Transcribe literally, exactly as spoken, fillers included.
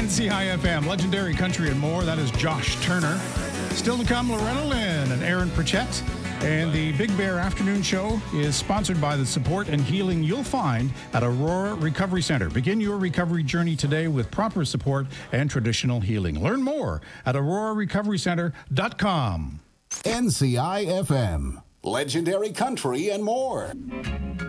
N C I F M, Legendary Country and More. That is Josh Turner. Still to come, Loretta Lynn and Aaron Pritchett. And the Big Bear Afternoon Show is sponsored by the support and healing you'll find at Aurora Recovery Center. Begin your recovery journey today with proper support and traditional healing. Learn more at aurora recovery center dot com. N C I F M, Legendary Country and More.